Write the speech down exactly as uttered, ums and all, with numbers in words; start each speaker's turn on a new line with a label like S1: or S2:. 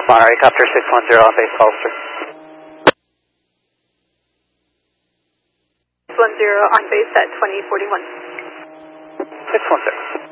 S1: Monterey Copter six one zero on base Hollister.
S2: six one zero on base at twenty forty-one.
S1: six one six.